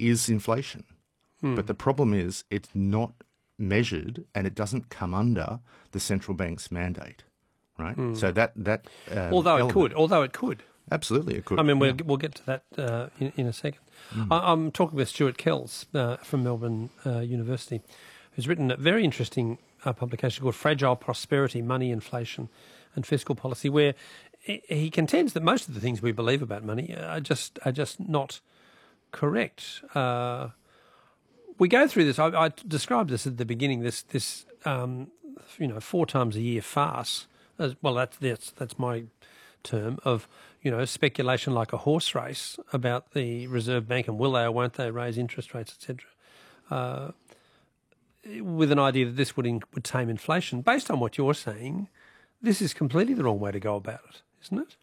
is inflation. But the problem is it's not measured and it doesn't come under the central bank's mandate, right? So that although element, it could. absolutely it could. I mean, we'll get to that in a second. I'm talking with Stuart Kells from Melbourne University, who's written a very interesting publication called Fragile Prosperity, Money, Inflation and Fiscal Policy, where he contends that most of the things we believe about money are just not correct. We go through this. I described this at the beginning. This 4 times a year farce. Well, that's my term of speculation like a horse race about the Reserve Bank and will they or won't they raise interest rates, etc. With an idea that this would tame inflation. Based on what you're saying, this is completely the wrong way to go about it, isn't it?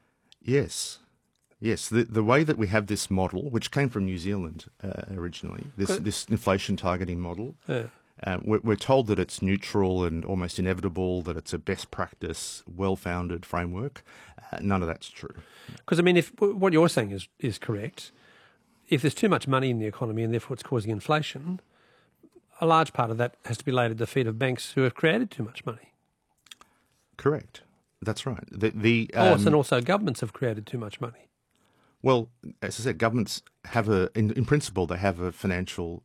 Yes. The way that we have this model, which came from New Zealand originally, this inflation targeting model, we're told that it's neutral and almost inevitable, that it's a best practice, well-founded framework. None of that's true. Because, I mean, if what you're saying is correct, if there's too much money in the economy and therefore it's causing inflation, a large part of that has to be laid at the feet of banks who have created too much money. Correct. That's right. And also governments have created too much money. Well, as I said, governments have in principle, they have a financial,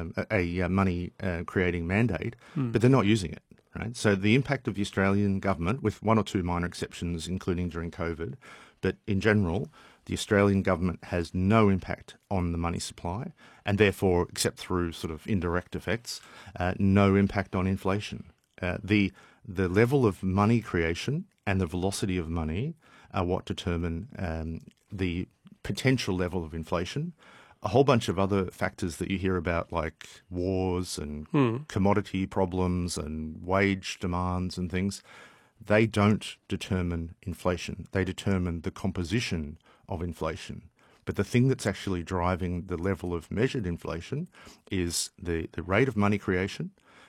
money creating mandate, but they're not using it, right? So the impact of the Australian government, with one or two minor exceptions, including during COVID, but in general, the Australian government has no impact on the money supply, and therefore, except through sort of indirect effects, no impact on inflation. The level of money creation and the velocity of money are what determine the potential level of inflation. A whole bunch of other factors that you hear about, like wars and commodity problems and wage demands and things, they don't determine inflation. They determine the composition of inflation. But the thing that's actually driving the level of measured inflation is the rate of money creation,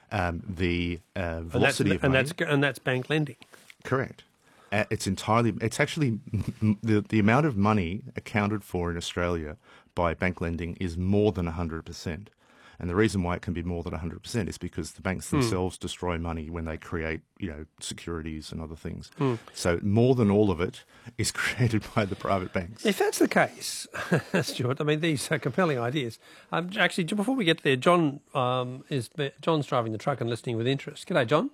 the velocity of money. And that's bank lending. Correct. It's actually the amount of money accounted for in Australia by bank lending is more than 100%. And the reason why it can be more than 100% is because the banks themselves destroy money when they create, securities and other things. So more than all of it is created by the private banks. If that's the case, Stuart, I mean, these are compelling ideas. Actually, before we get there, John's driving the truck and listening with interest. G'day, John.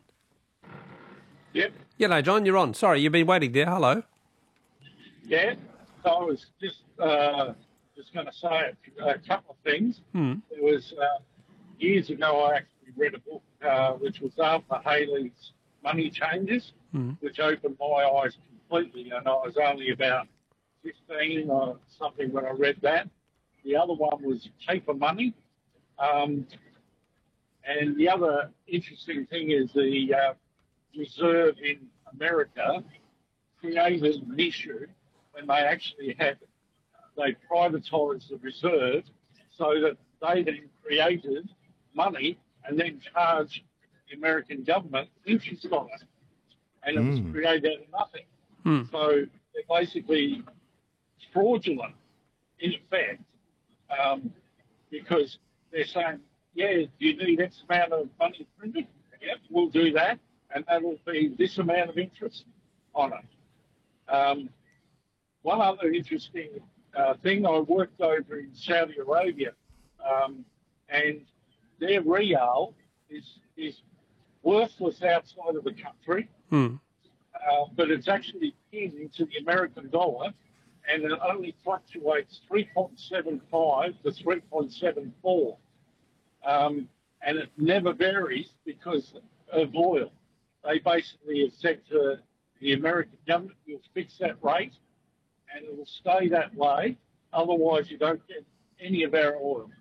Yep. G'day, John. You're on. Sorry, you've been waiting there. Hello. Yeah. So I was just going to say a couple of things. It was years ago I actually read a book which was Arthur Haley's Money Changes, which opened my eyes completely, and I was only about 15 or something when I read that. The other one was Paper Money. And the other interesting thing is the Reserve in America created an issue when they privatised the Reserve so that they then created money and then charged the American government interest on it. And it was created out of nothing. So they're basically fraudulent in effect because they're saying, do you need X amount of money printed? Yep, we'll do that. And that'll be this amount of interest on it. One other interesting thing, I worked over in Saudi Arabia, and their rial is worthless outside of the country, but it's actually pinned into the American dollar, and it only fluctuates 3.75 to 3.74. And it never varies because of oil. They basically have said to the American government, you'll fix that rate and it will stay that way. Otherwise, you don't get any of our oil.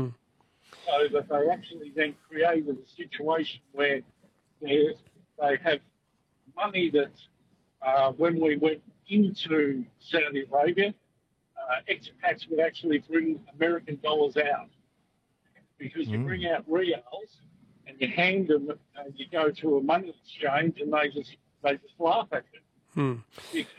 So that they actually then created a situation where they have money that when we went into Saudi Arabia, expats would actually bring American dollars out because you bring out reals and you hand them and you go to a money exchange and they just laugh at you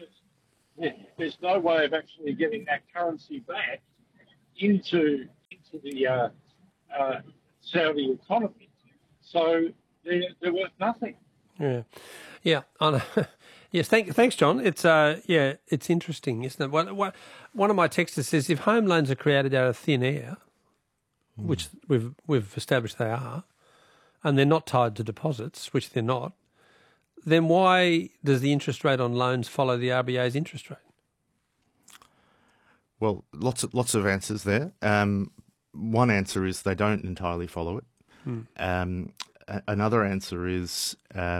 because there's no way of actually getting that currency back into to the Saudi economy. So they're worth nothing. Yeah. I know. Yes, thanks, John. It's it's interesting, isn't it? One of my texters says if home loans are created out of thin air, which we've established they are, and they're not tied to deposits, which they're not, then why does the interest rate on loans follow the RBA's interest rate? Well, lots of answers there. One answer is they don't entirely follow it. Another answer is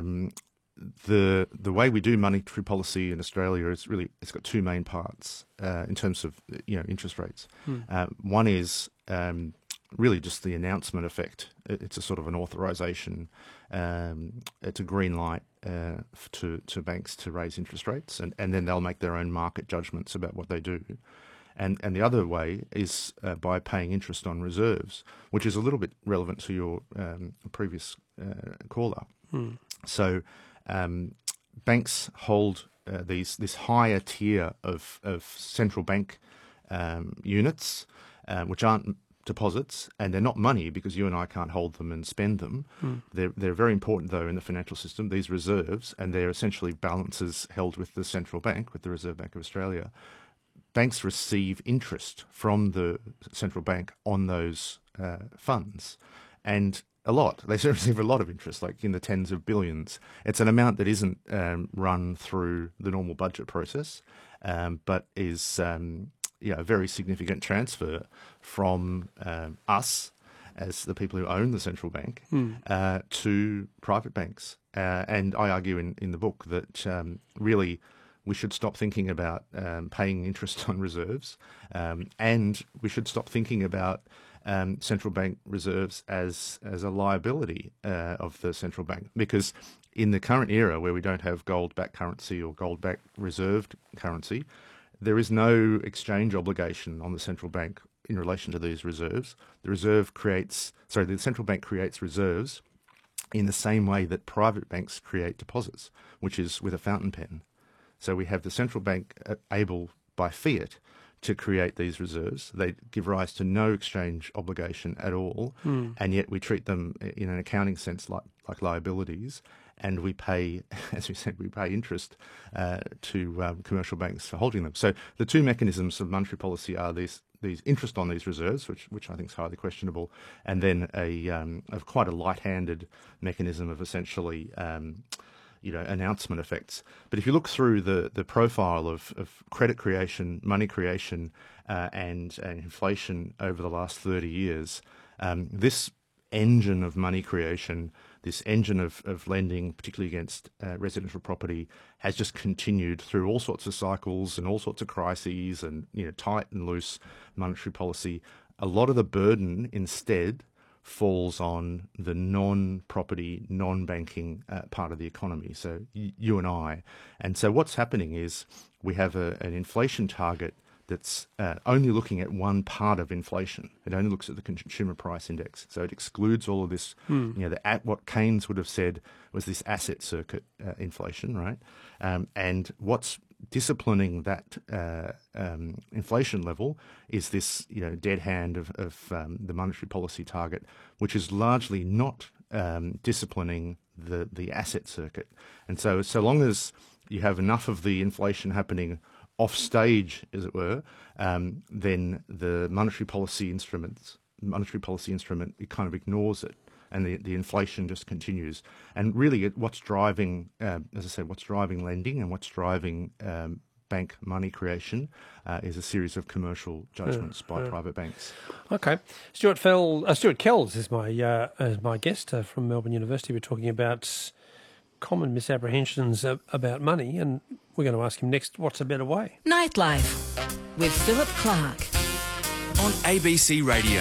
the way we do monetary policy in Australia is really, it's got two main parts in terms of interest rates. One is really just the announcement effect. It's a sort of an authorisation. It's a green light to banks to raise interest rates, and then they'll make their own market judgments about what they do. And the other way is by paying interest on reserves, which is a little bit relevant to your previous caller. So banks hold this higher tier of central bank units, which aren't deposits, and they're not money because you and I can't hold them and spend them. They're very important, though, in the financial system, these reserves, and they're essentially balances held with the central bank, with the Reserve Bank of Australia. Banks receive interest from the central bank on those funds, and a lot. They receive a lot of interest, like in the tens of billions. It's an amount that isn't run through the normal budget process, but is a very significant transfer from us as the people who own the central bank to private banks. And I argue in the book that really we should stop thinking about paying interest on reserves, and we should stop thinking about central bank reserves as a liability of the central bank, because in the current era where we don't have gold-backed currency or gold-backed reserved currency, there is no exchange obligation on the central bank in relation to these reserves. The central bank creates reserves in the same way that private banks create deposits, which is with a fountain pen. So we have the central bank able by fiat to create these reserves. They give rise to no exchange obligation at all, and yet we treat them in an accounting sense like liabilities, and we pay, as we said, we pay interest to commercial banks for holding them. So the two mechanisms of monetary policy are these interest on these reserves, which I think is highly questionable, and then of quite a light-handed mechanism of essentially announcement effects. But if you look through the profile of credit creation, money creation, and inflation over the last 30 years, this engine of money creation, this engine of lending, particularly against residential property, has just continued through all sorts of cycles and all sorts of crises and tight and loose monetary policy. A lot of the burden instead falls on the non-property, non-banking part of the economy, so you and I. And so what's happening is we have an inflation target that's only looking at one part of inflation. It only looks at the consumer price index. So it excludes all of this, what Keynes would have said was this asset circuit inflation, right? And what's disciplining that inflation level is this, dead hand of the monetary policy target, which is largely not disciplining the asset circuit. And so long as you have enough of the inflation happening off stage, as it were, then the monetary policy instrument, it kind of ignores it, and the inflation just continues. And really, what's driving, as I said, what's driving lending and what's driving bank money creation is a series of commercial judgments by private banks. Okay, Stuart Kells is my guest from Melbourne University. We're talking about common misapprehensions about money, and we're going to ask him next, what's a better way? Nightlife with Philip Clark on ABC Radio.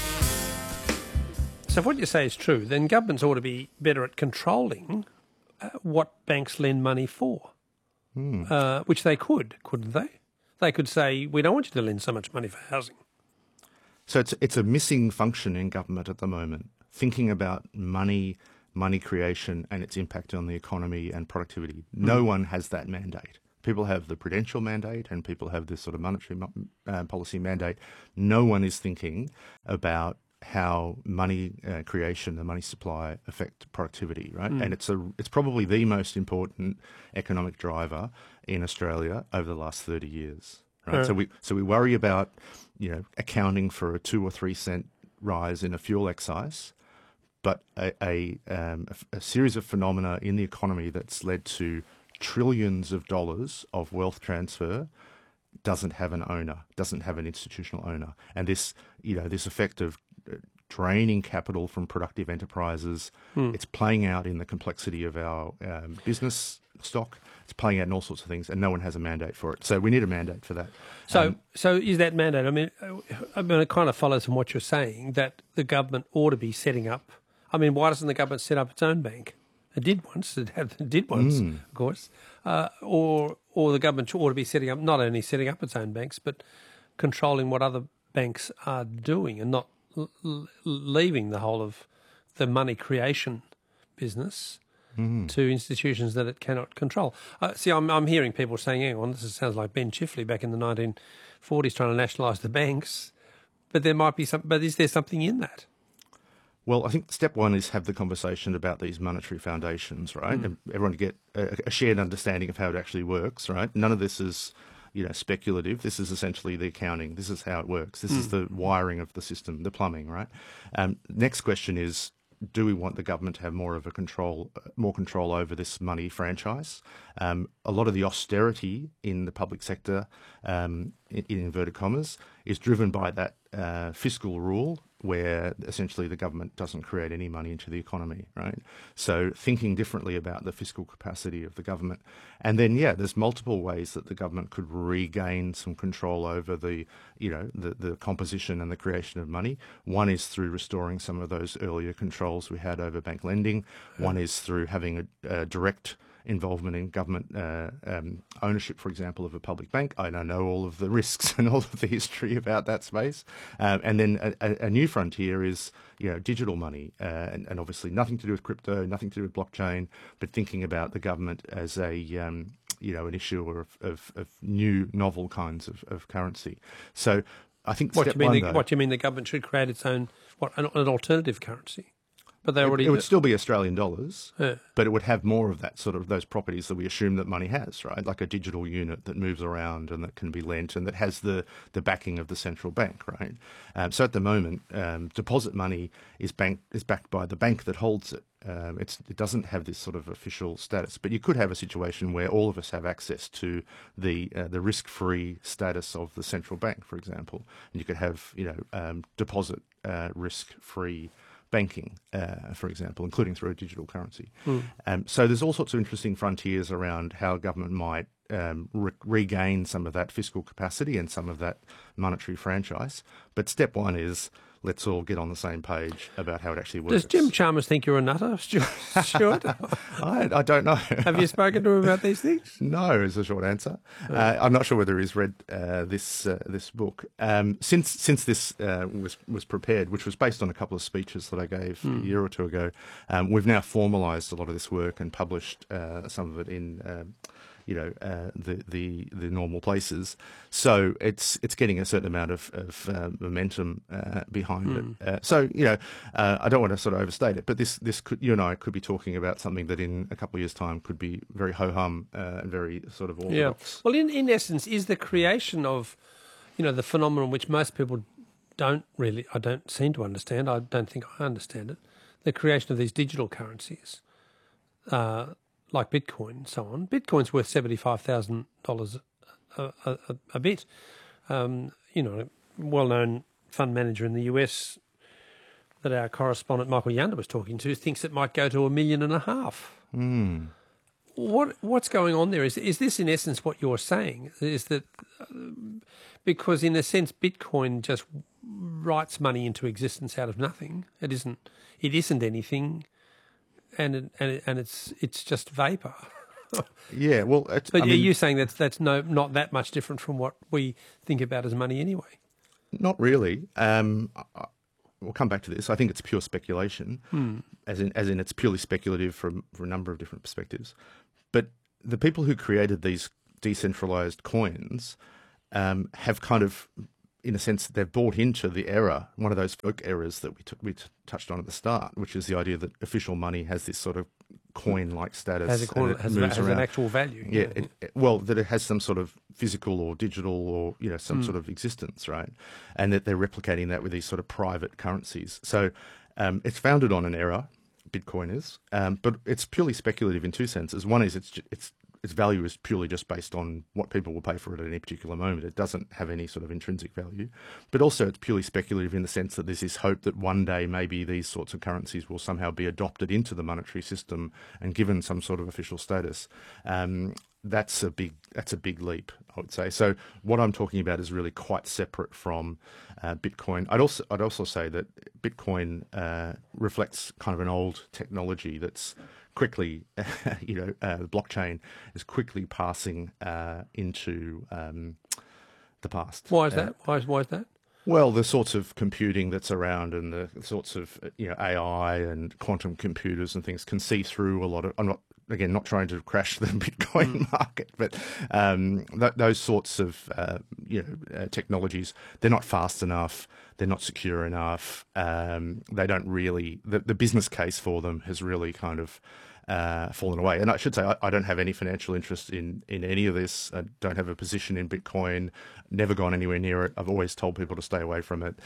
So if what you say is true, then governments ought to be better at controlling what banks lend money for, which they couldn't they? They could say, we don't want you to lend so much money for housing. So it's a missing function in government at the moment, thinking about money creation and its impact on the economy and productivity. No one has that mandate. People have the prudential mandate and people have this sort of monetary policy mandate. No one is thinking about how money creation and money supply affect productivity, right? And it's probably the most important economic driver in Australia over the last 30 years, right? So we worry about, accounting for a 2 or 3 cent rise in a fuel excise, but a series of phenomena in the economy that's led to trillions of dollars of wealth transfer doesn't have an owner, doesn't have an institutional owner. And this effect of draining capital from productive enterprises, it's playing out in the complexity of our business stock. It's playing out in all sorts of things, and no one has a mandate for it. So we need a mandate for that. So is that mandate? I mean, it kind of follows from what you're saying that the government ought to be setting up. I mean, why doesn't the government set up its own bank? It did once. Of course. Or the government ought to be setting up, not only setting up its own banks, but controlling what other banks are doing and not leaving the whole of the money creation business to institutions that it cannot control. See, I'm hearing people saying, hang on, this sounds like Ben Chifley back in the 1940s trying to nationalise the banks, but there might be but is there something in that? Well, I think step one is have the conversation about these monetary foundations, right? And everyone to get a shared understanding of how it actually works, right? None of this is, speculative. This is essentially the accounting. This is how it works. This is the wiring of the system, the plumbing, right? Next question is, do we want the government to have more control over this money franchise? A lot of the austerity in the public sector, in inverted commas, is driven by that fiscal rule where essentially the government doesn't create any money into the economy, right? So thinking differently about the fiscal capacity of the government. And then, there's multiple ways that the government could regain some control over the composition and the creation of money. One is through restoring some of those earlier controls we had over bank lending. One is through having a direct involvement in government ownership, for example, of a public bank. I don't know all of the risks and all of the history about that space. And then a new frontier is, digital money, and obviously nothing to do with crypto, nothing to do with blockchain, but thinking about the government as an issuer of new, novel kinds of currency. So I think what do you mean the government should create its own an alternative currency? But they already it would still be Australian dollars, but it would have more of that sort of those properties that we assume that money has, right? Like a digital unit that moves around and that can be lent and that has the backing of the central bank, right? So at the moment, deposit money is backed by the bank that holds it. It doesn't have this sort of official status, but you could have a situation where all of us have access to the risk-free status of the central bank, for example, and you could have deposit risk-free banking, for example, including through a digital currency. So there's all sorts of interesting frontiers around how government might regain some of that fiscal capacity and some of that monetary franchise. But step one is let's all get on the same page about how it actually works. Does Jim Chalmers think you're a nutter, Stuart? I don't know. Have you spoken to him about these things? No, is the short answer. I'm not sure whether he's read this book. Since this was prepared, which was based on a couple of speeches that I gave a year or two ago, we've now formalised a lot of this work and published some of it in the normal places. So it's getting a certain amount of momentum behind it. So I don't want to sort of overstate it, but this could, you and I could be talking about something that in a couple of years' time could be very ho-hum and very sort of orthodox. Yeah. Well, in essence, is the creation of the phenomenon which most people I don't seem to understand. I don't think I understand it. The creation of these digital currencies. Like Bitcoin and so on. Bitcoin's worth $75,000 a bit. A well-known fund manager in the US that our correspondent Michael Yander was talking to thinks it might go to $1.5 million. What's going on there? Is this in essence what you're saying? Is that because in a sense Bitcoin just writes money into existence out of nothing? It isn't anything. And it's just vapor. Yeah, well, but are you saying that's not that much different from what we think about as money anyway? Not really. We'll come back to this. I think it's pure speculation, as in it's purely speculative from a number of different perspectives. But the people who created these decentralized coins have kind of, in a sense, they've bought into the error, one of those folk errors that we touched on at the start, which is the idea that official money has this sort of coin-like status. Has an actual value. Yeah, well, that it has some sort of physical or digital or, some sort of existence, right? And that they're replicating that with these sort of private currencies. So it's founded on an error, Bitcoin is, but it's purely speculative in two senses. One is its value is purely just based on what people will pay for it at any particular moment. It doesn't have any sort of intrinsic value. But also it's purely speculative in the sense that there's this hope that one day maybe these sorts of currencies will somehow be adopted into the monetary system and given some sort of official status. That's a big leap, I would say. So what I'm talking about is really quite separate from Bitcoin. I'd also say that Bitcoin reflects kind of an old technology that's quickly, the blockchain is quickly passing into the past. Why is that? Why is that? Well, the sorts of computing that's around and the sorts of AI and quantum computers and things can see through a lot of. I'm not trying to crash the Bitcoin market, but those sorts of technologies, they're not fast enough. They're not secure enough. They don't really. The business case for them has really kind of fallen away. And I should say I don't have any financial interest in any of this. I don't have a position in Bitcoin. Never gone anywhere near it. I've always told people to stay away from it.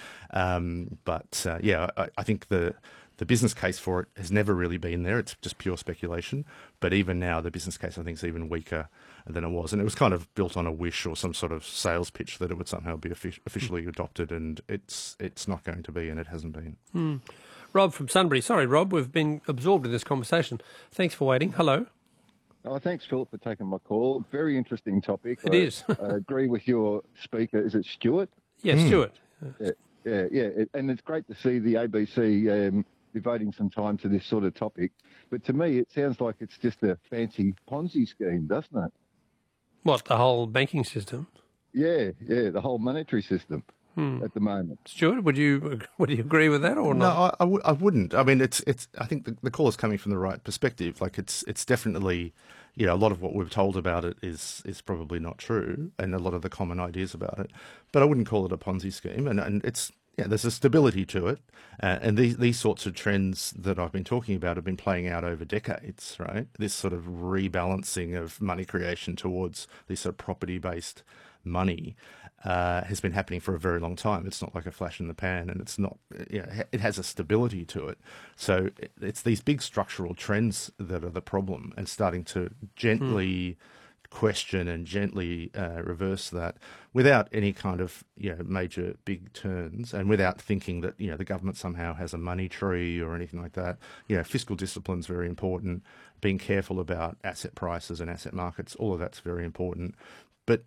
I think the business case for it has never really been there. It's just pure speculation. But even now, the business case, I think, is even weaker than it was. And it was kind of built on a wish or some sort of sales pitch that it would somehow be officially adopted. And it's not going to be, and it hasn't been. Rob from Sunbury. Sorry, Rob, we've been absorbed in this conversation. Thanks for waiting. Hello. Oh, thanks, Philip, for taking my call. Very interesting topic. It is. I agree with your speaker. Is it Stuart? Yeah, Stuart. Yeah. And it's great to see the ABC devoting some time to this sort of topic. But to me, it sounds like it's just a fancy Ponzi scheme, doesn't it? What, the whole banking system? Yeah, the whole monetary system at the moment. Stuart, would you agree with that or not? No, I wouldn't. I mean, it's. I think the call is coming from the right perspective. Like it's definitely, a lot of what we've told about it is probably not true, and a lot of the common ideas about it. But I wouldn't call it a Ponzi scheme, and it's. Yeah, there's a stability to it, and these sorts of trends that I've been talking about have been playing out over decades, right? This sort of rebalancing of money creation towards this sort of property-based money has been happening for a very long time. It's not like a flash in the pan, and it's not. It has a stability to it. So it's these big structural trends that are the problem, and starting to gently question and gently reverse that without any kind of major big turns, and without thinking that the government somehow has a money tree or anything like that. Fiscal discipline is very important. Being careful about asset prices and asset markets, all of that's very important. But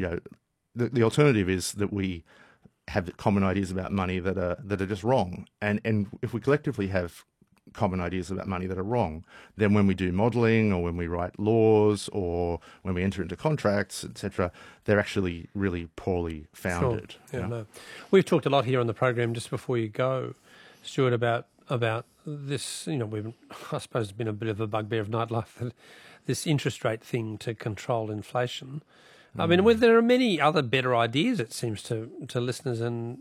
the alternative is that we have common ideas about money that are just wrong, and if we collectively have common ideas about money that are wrong, then when we do modelling or when we write laws or when we enter into contracts, etc., they're actually really poorly founded. Sure. Yeah, no. We've talked a lot here on the program just before you go, Stuart, about this. We've, I suppose, it's been a bit of a bugbear of nightlife, this interest rate thing to control inflation. I mean, there are many other better ideas, it seems to listeners, and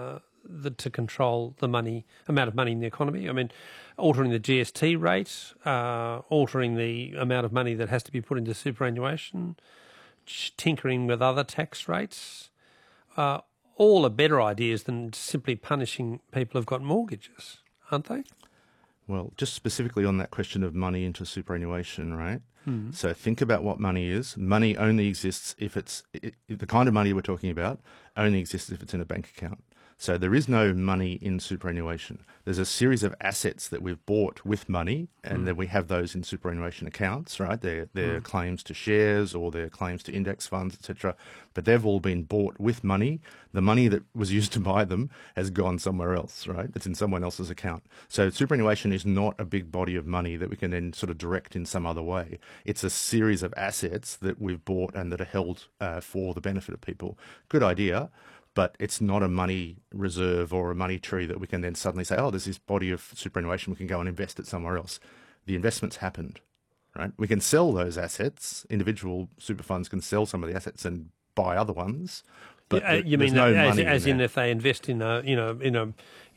to control the amount of money in the economy. I mean, altering the GST rate, altering the amount of money that has to be put into superannuation, tinkering with other tax rates, all are better ideas than simply punishing people who've got mortgages, aren't they? Well, just specifically on that question of money into superannuation, right? So think about what money is. Money only exists if the kind of money we're talking about only exists if it's in a bank account. So there is no money in superannuation. There's a series of assets that we've bought with money, and then we have those in superannuation accounts, right? They're claims to shares or they're claims to index funds, etc. But they've all been bought with money. The money that was used to buy them has gone somewhere else, right? It's in someone else's account. So superannuation is not a big body of money that we can then sort of direct in some other way. It's a series of assets that we've bought and that are held for the benefit of people. Good idea. But it's not a money reserve or a money tree that we can then suddenly say, oh, there's this body of superannuation, we can go and invest it somewhere else. The investment's happened, right? We can sell those assets. Individual super funds can sell some of the assets and buy other ones. But you mean there's no that money as in there. if they invest in a